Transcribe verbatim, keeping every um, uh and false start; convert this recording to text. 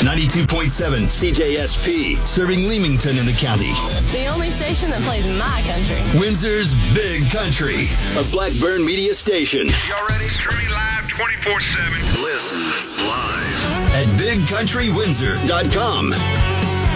ninety-two point seven C J S P, serving Leamington in the county. The only station that plays my country. Windsor's Big Country, a Blackburn media station. Y'all ready? Streaming live twenty-four seven. Listen live at big country windsor dot com.